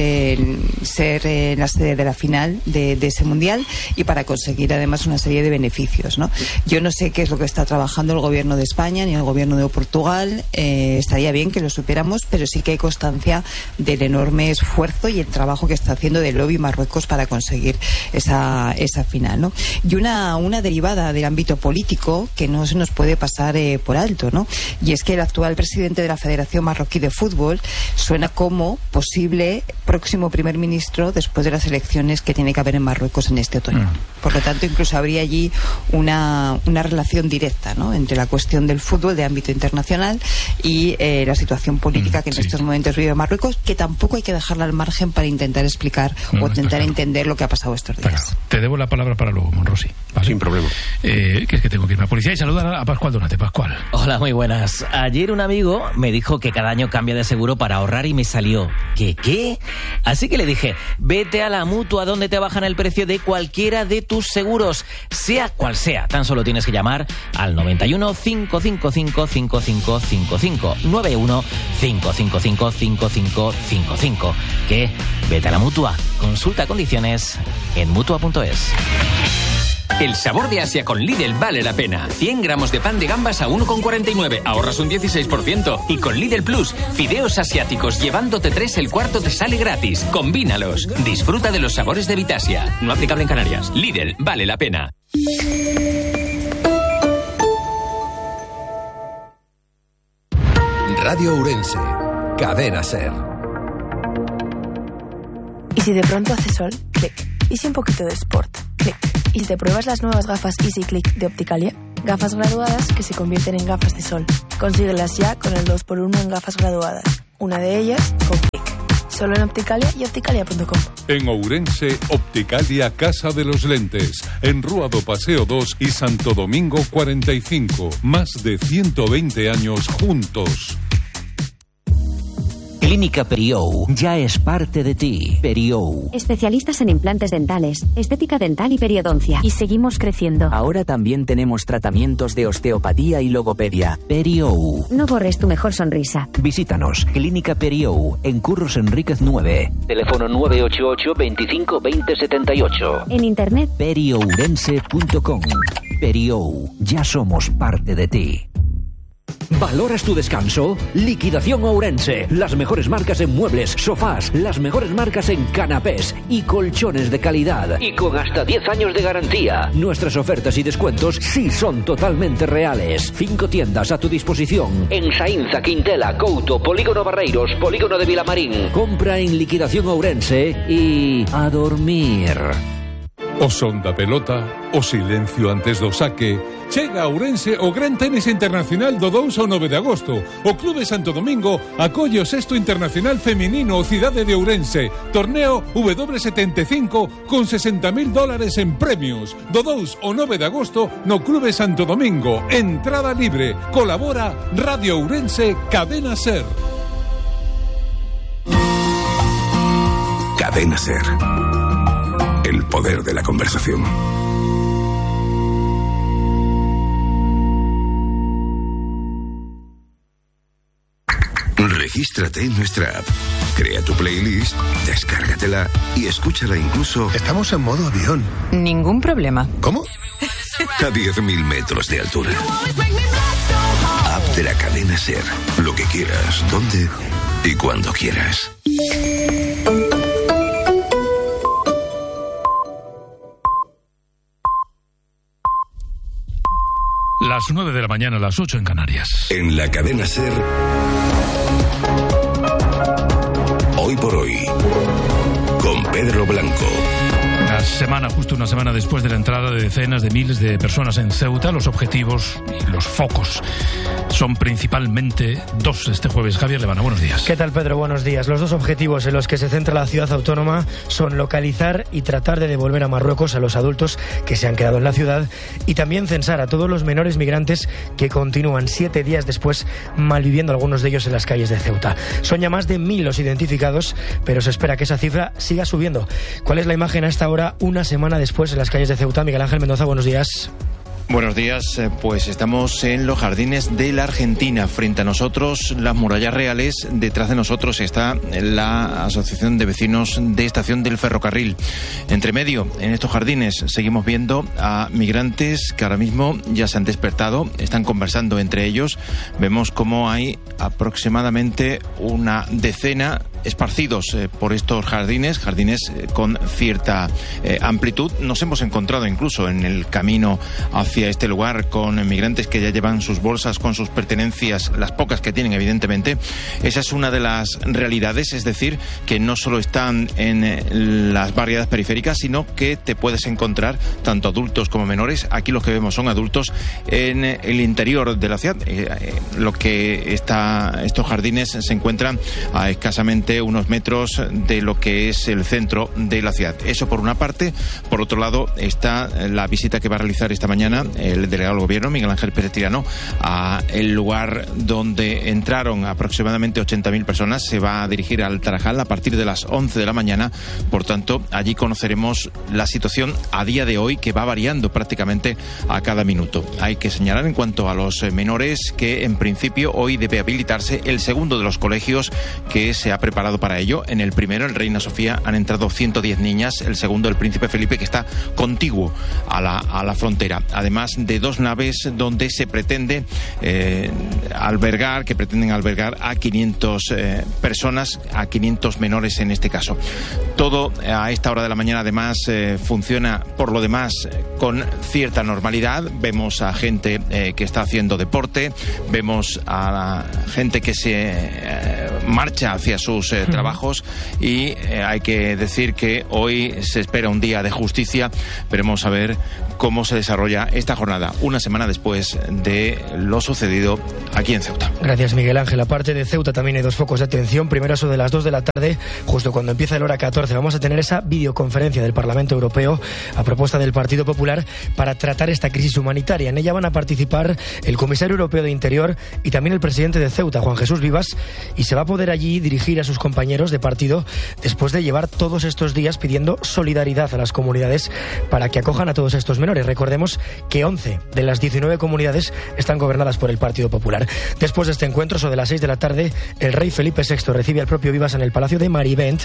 ser la sede de la final de ese Mundial y para conseguir además una serie de beneficios, ¿no? Yo no sé qué es lo que está trabajando el gobierno de España ni el gobierno de Portugal, estaría bien que lo supiéramos, pero sí que hay constancia del enorme esfuerzo y el trabajo que está haciendo del lobby Marruecos para conseguir esa final, ¿no? Y una derivada del ámbito político que no se nos puede pasar por alto, ¿no? Y es que el actual presidente de la Federación Marroquí de Fútbol suena como posible próximo primer ministro después de las elecciones que tiene que haber en Marruecos en este otoño. Por lo tanto, incluso habría allí una relación directa, ¿no?, entre la cuestión del fútbol de ámbito internacional y la situación política que en estos momentos vive Marruecos, que tampoco hay que dejarla al margen para intentar explicar o intentar entender lo que ha pasado estos días. Te debo la palabra para luego, Monrosi. ¿Vale? Sin problema. Que es que tengo que irme a policía y saludar a Pascual Donate. Pascual. Hola, muy buenas. Ayer un amigo me dijo que cada año cambia de seguro para ahorrar y me salió ¿Qué? Así que le dije, vete a la Mutua, donde te bajan el precio de cualquiera de tus seguros, sea cual sea. Tan solo tienes que llamar al 91 555 5555 91 555 5555. ¿Qué? Vete a la Mutua. Consulta condiciones en Mutua.es. El sabor de Asia con Lidl vale la pena. 100 gramos de pan de gambas a 1,49, ahorras un 16%. Y con Lidl Plus, fideos asiáticos, llevándote 3, el cuarto te sale gratis. Combínalos. Disfruta de los sabores de Vitasia. No aplicable en Canarias. Lidl vale la pena. Radio Ourense, Cadena SER. ¿Y si de pronto hace sol? Clic. ¿Y si un poquito de sport? Clic. ¿Y si te pruebas las nuevas gafas Easy Click de Opticalia? Gafas graduadas que se convierten en gafas de sol. Consíguelas ya con el 2x1 en gafas graduadas. Una de ellas con Clic. Solo en Opticalia y opticalia.com. En Ourense, Opticalia Casa de los Lentes. En Rúa do Paseo 2 y Santo Domingo 45. Más de 120 años juntos. Clínica Periou ya es parte de ti. Periou. Especialistas en implantes dentales, estética dental y periodoncia. Y seguimos creciendo. Ahora también tenemos tratamientos de osteopatía y logopedia. Periou. No borres tu mejor sonrisa. Visítanos. Clínica Periou, en Curros Enríquez 9. Teléfono 988 25 20 78. En internet. periourense.com. Periou. Ya somos parte de ti. ¿Valoras tu descanso? Liquidación Ourense. Las mejores marcas en muebles, sofás, las mejores marcas en canapés y colchones de calidad. Y con hasta 10 años de garantía. Nuestras ofertas y descuentos sí son totalmente reales. 5 tiendas a tu disposición. En Saínza, Quintela, Couto, Polígono Barreiros, Polígono de Vilamarín. Compra en Liquidación Ourense y a dormir. O son da pelota, o silencio antes do saque. Chega a Ourense o Gran Tenis Internacional do 2 ao 9 de agosto. O Clube Santo Domingo acolle o 6º Internacional Feminino Cidade de Ourense. Torneo W75 con $60,000 en premios. Do 2 ao 9 de agosto no Clube Santo Domingo. Entrada libre. Colabora Radio Ourense, Cadena SER. Cadena SER. El poder de la conversación. Regístrate en nuestra app. Crea tu playlist, descárgatela y escúchala incluso... Estamos en modo avión. Ningún problema. ¿Cómo? a 10.000 metros de altura. App de la cadena SER. Lo que quieras, donde y cuando quieras. Las 9 de la mañana, las 8 en Canarias. En la cadena SER. Hoy por hoy. Con Pedro Blanco. Justo una semana después de la entrada de decenas de miles de personas en Ceuta, los objetivos y los focos son principalmente dos este jueves. Javier Levana, buenos días. ¿Qué tal, Pedro? Buenos días. Los dos objetivos en los que se centra la ciudad autónoma son localizar y tratar de devolver a Marruecos a los adultos que se han quedado en la ciudad y también censar a todos los menores migrantes que continúan 7 días después malviviendo, algunos de ellos en las calles de Ceuta. Son ya más de 1.000 los identificados, pero se espera que esa cifra siga subiendo. ¿Cuál es la imagen a esta hora, una semana después, en las calles de Ceuta? Miguel Ángel Mendoza, buenos días. Buenos días, pues estamos en los jardines de la Argentina. Frente a nosotros, las murallas reales. Detrás de nosotros está la Asociación de Vecinos de Estación del Ferrocarril. Entre medio, en estos jardines, seguimos viendo a migrantes que ahora mismo ya se han despertado, están conversando entre ellos. Vemos cómo hay aproximadamente una decena esparcidos por estos jardines con cierta amplitud. Nos hemos encontrado incluso en el camino hacia este lugar con migrantes que ya llevan sus bolsas con sus pertenencias, las pocas que tienen, evidentemente. Esa es una de las realidades, es decir, que no solo están en las barriadas periféricas, sino que te puedes encontrar tanto adultos como menores. Aquí los que vemos son adultos en el interior de la ciudad. Estos jardines se encuentran a escasamente unos metros de lo que es el centro de la ciudad. Eso por una parte. Por otro lado está la visita que va a realizar esta mañana el delegado del gobierno, Miguel Ángel Pérez Tirano, a el lugar donde entraron aproximadamente 80.000 personas. Se va a dirigir al Tarajal a partir de las 11 de la mañana. Por tanto, allí conoceremos la situación a día de hoy, que va variando prácticamente a cada minuto. Hay que señalar en cuanto a los menores que en principio hoy debe habilitarse el segundo de los colegios que se ha preparado para ello. En el primero, el Reina Sofía, han entrado 110 niñas. El segundo, el Príncipe Felipe, que está contiguo a la frontera. Además de 2 naves donde se pretende pretenden albergar a 500 personas, a 500 menores en este caso. Todo a esta hora de la mañana además funciona por lo demás con cierta normalidad. Vemos a gente que está haciendo deporte, vemos a la gente que se marcha hacia sus trabajos y hay que decir que hoy se espera un día de justicia. Veremos a ver cómo se desarrolla esta jornada, una semana después de lo sucedido aquí en Ceuta. Gracias, Miguel Ángel. Aparte de Ceuta también hay 2 focos de atención. Primero, eso de las 2 de la tarde, justo cuando empieza el hora 14, vamos a tener esa videoconferencia del Parlamento Europeo a propuesta del Partido Popular para tratar esta crisis humanitaria. En ella van a participar el comisario europeo de Interior y también el presidente de Ceuta, Juan Jesús Vivas, y se va a poder allí dirigir a sus compañeros de partido después de llevar todos estos días pidiendo solidaridad a las comunidades para que acojan a todos estos menores. Recordemos que 11 de las 19 comunidades están gobernadas por el Partido Popular. Después de este encuentro, sobre las 6 de la tarde, el rey Felipe VI recibe al propio Vivas en el Palacio de Marivent.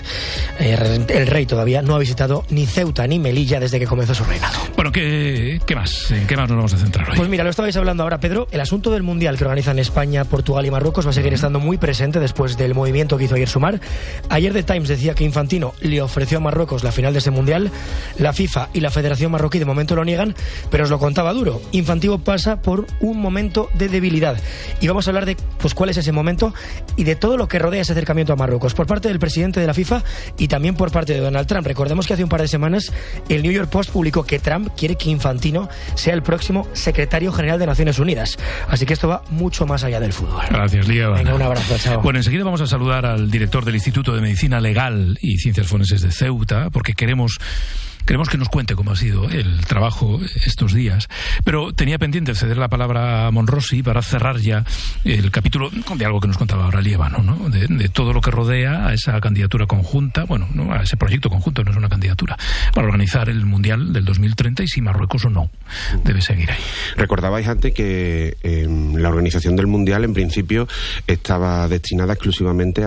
El rey todavía no ha visitado ni Ceuta ni Melilla desde que comenzó su reinado. Bueno, ¿qué más? ¿En qué más nos vamos a centrar hoy? Pues mira, lo estabais hablando ahora, Pedro. El asunto del Mundial que organizan España, Portugal y Marruecos va a seguir estando muy presente después del movimiento que hizo ayer Sumar. Ayer The Times decía que Infantino le ofreció a Marruecos la final de ese Mundial. La FIFA y la Federación Marroquí de momento lo niegan, pero os lo contaba duro. Infantino pasa por un momento de debilidad. Y vamos a hablar de cuál es ese momento y de todo lo que rodea ese acercamiento a Marruecos por parte del presidente de la FIFA y también por parte de Donald Trump. Recordemos que hace un par de semanas el New York Post publicó que Trump quiere que Infantino sea el próximo secretario general de Naciones Unidas. Así que esto va mucho más allá del fútbol. Gracias, Lía. Venga, un abrazo, chao. Bueno, enseguida vamos a saludar al director del Instituto de Medicina Legal y Ciencias Forenses de Ceuta, porque queremos que nos cuente cómo ha sido el trabajo estos días. Pero tenía pendiente ceder la palabra a Monrosi para cerrar ya el capítulo de algo que nos contaba ahora Líbano, ¿no? De todo lo que rodea a esa candidatura conjunta, bueno, no, a ese proyecto conjunto, no es una candidatura, para organizar el Mundial del 2030 y si Marruecos o no debe seguir ahí. Recordabais antes que la organización del Mundial en principio estaba destinada exclusivamente a España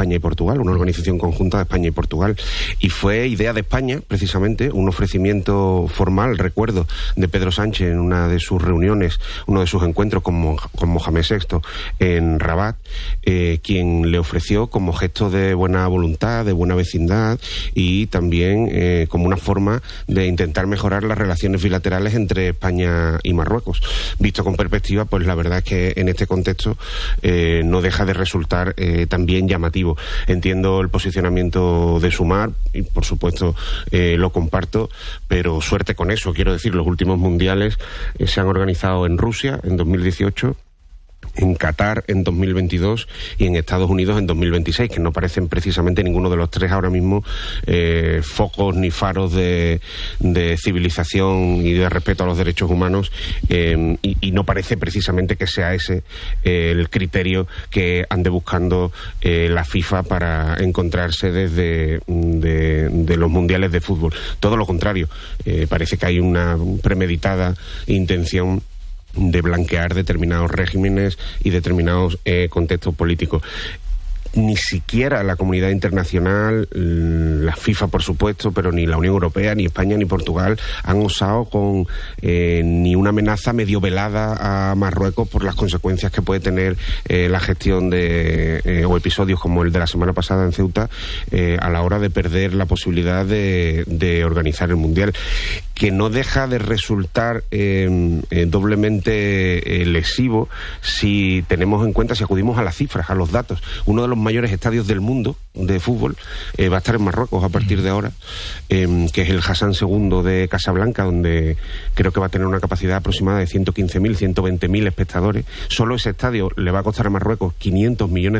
España y Portugal, una organización conjunta de España y Portugal. Y fue idea de España, precisamente, un ofrecimiento formal, recuerdo, de Pedro Sánchez en una de sus reuniones, uno de sus encuentros con Mohamed VI en Rabat, quien le ofreció como gesto de buena voluntad, de buena vecindad y también como una forma de intentar mejorar las relaciones bilaterales entre España y Marruecos. Visto con perspectiva, pues la verdad es que en este contexto no deja de resultar también llamativo. Entiendo el posicionamiento de Sumar y por supuesto lo comparto, pero suerte con eso. Quiero decir, los últimos mundiales se han organizado en Rusia en 2018, en Qatar en 2022 y en Estados Unidos en 2026, que no parecen precisamente ninguno de los tres ahora mismo focos ni faros de civilización y de respeto a los derechos humanos, y no parece precisamente que sea ese el criterio que ande buscando la FIFA para encontrarse desde de los mundiales de fútbol. Todo lo contrario, parece que hay una premeditada intención de blanquear determinados regímenes y determinados contextos políticos. Ni siquiera la comunidad internacional, la FIFA por supuesto, pero ni la Unión Europea, ni España, ni Portugal han osado con ni una amenaza medio velada a Marruecos por las consecuencias que puede tener la gestión de o episodios como el de la semana pasada en Ceuta a la hora de perder la posibilidad de organizar el Mundial, que no deja de resultar doblemente lesivo si tenemos en cuenta, si acudimos a las cifras, a los datos. Uno de los mayores estadios del mundo de fútbol va a estar en Marruecos a partir de ahora, que es el Hassan II de Casablanca, donde creo que va a tener una capacidad aproximada de 115.000, 120.000 espectadores. Solo ese estadio le va a costar a Marruecos $500 millones.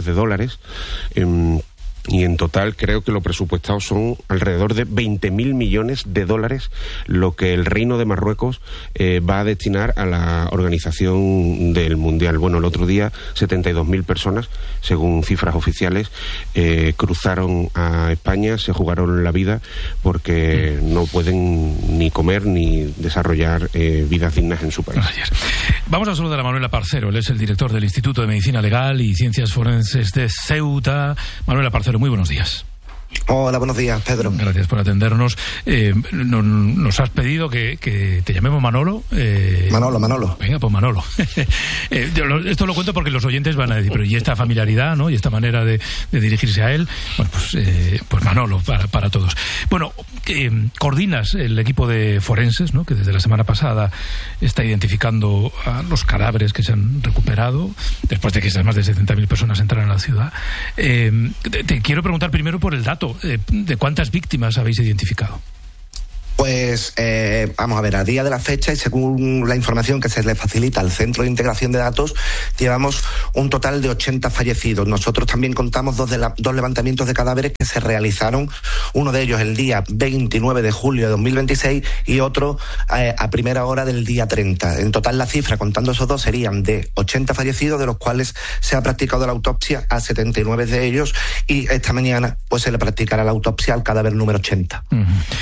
Y en total creo que lo presupuestado son alrededor de $20.000 millones, lo que el Reino de Marruecos va a destinar a la organización del Mundial. Bueno, el otro día 72.000 personas, según cifras oficiales, cruzaron a España, se jugaron la vida porque no pueden ni comer ni desarrollar vidas dignas en su país. Gracias. Vamos a saludar a Manuela Parcero, él es el director del Instituto de Medicina Legal y Ciencias Forenses de Ceuta. Manuela Parcero, muy buenos días. Hola, buenos días, Pedro. Gracias por atendernos. Nos has pedido que te llamemos Manolo. Manolo. Venga, pues Manolo. Esto lo cuento porque los oyentes van a decir, pero y esta familiaridad, ¿no? Y esta manera de dirigirse a él. Bueno, pues Manolo, para todos. Bueno, coordinas el equipo de forenses, ¿no? Que desde la semana pasada está identificando a los cadáveres que se han recuperado después de que esas más de 70.000 personas entraran a la ciudad. Te quiero preguntar primero por el dato de cuántas víctimas habéis identificado. Pues vamos a ver, a día de la fecha y según la información que se le facilita al Centro de Integración de Datos, llevamos un total de 80 fallecidos. Nosotros también contamos dos levantamientos de cadáveres que se realizaron, uno de ellos el día 29 de julio de 2026 y otro a primera hora del día 30. En total la cifra, contando esos dos, serían de 80 fallecidos, de los cuales se ha practicado la autopsia a 79 de ellos y esta mañana pues se le practicará la autopsia al cadáver número 80.